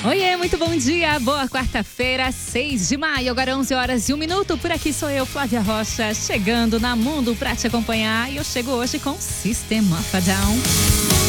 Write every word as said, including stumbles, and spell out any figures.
Oiê, muito bom dia, boa quarta-feira, seis de maio, agora onze horas e um minuto. Por aqui sou eu, Flávia Rocha, chegando na Mundo pra te acompanhar. E eu chego hoje com System of a Down.